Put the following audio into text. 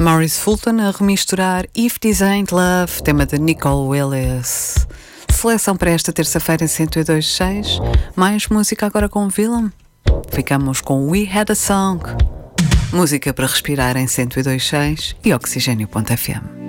Maurice Fulton a remisturar If This Ain't Love, tema de Nicole Willis. Seleção para esta terça-feira em 102.6. Mais música agora com Willem. Ficamos com We Had a Song. Música para respirar em 102.6 e Oxigênio.fm.